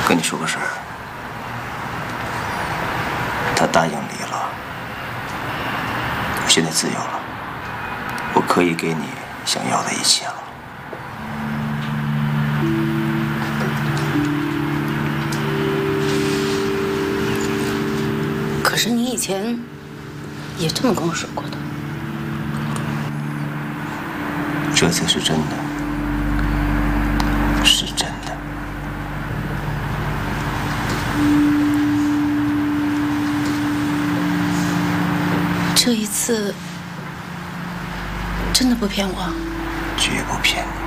跟你说个事儿，他答应离了，我现在自由了，我可以给你想要的一切了。 可是你以前也这么跟我说过的。 这次是真的，是真的。 这一次真的不骗我？ 绝不骗你。